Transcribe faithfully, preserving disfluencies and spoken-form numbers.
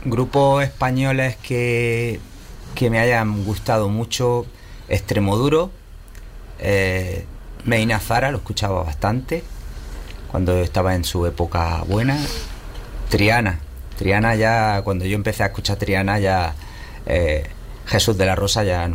Grupos españoles que, que me hayan gustado mucho: Extremoduro, eh, Medina Zara, lo escuchaba bastante cuando estaba en su época buena. Triana, Triana ya, cuando yo empecé a escuchar Triana ya, eh, Jesús de la Rosa ya